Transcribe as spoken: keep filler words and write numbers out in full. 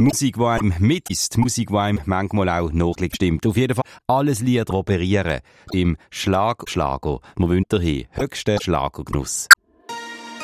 Musik, die einem mit ist, Musik, die einem manchmal auch nachlich stimmt. Auf jeden Fall alles Lieder operieren im Schlag Schlager. Man wünscht hier höchsten Schlagergenuss.